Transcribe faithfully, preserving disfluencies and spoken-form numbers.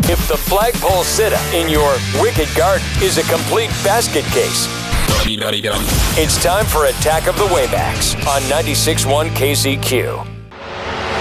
If the flagpole sitta in your wicked garden is a complete basket case, it's time for Attack of the Waybacks on ninety-six point one K Z Q.